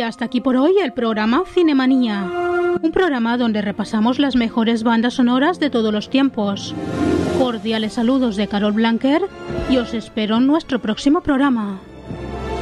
hasta aquí por hoy el programa Cinemanía, un programa donde repasamos las mejores bandas sonoras de todos los tiempos. Cordiales saludos de Carol Blanquer y os espero en nuestro próximo programa.